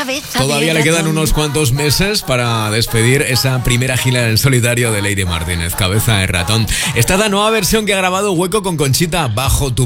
cabeza. Todavía le quedan unos cuantos meses para despedir esa primera gira en solitario de Lady Martínez, Cabeza de Ratón. Esta es la nueva versión que ha grabado Hueco con Conchita, Bajo tu